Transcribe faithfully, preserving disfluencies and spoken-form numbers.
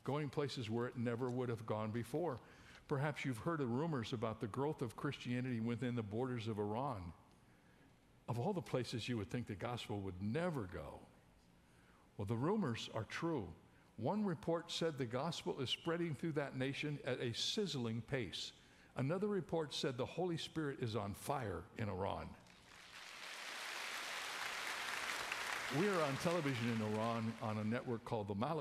going places where it never would have gone before. Perhaps you've heard of rumors about the growth of Christianity within the borders of Iran. Of all the places you would think the gospel would never go. Well, the rumors are true. One report said the gospel is spreading through that nation at a sizzling pace. Another report said the Holy Spirit is on fire in Iran. We are on television in Iran on a network called the Malik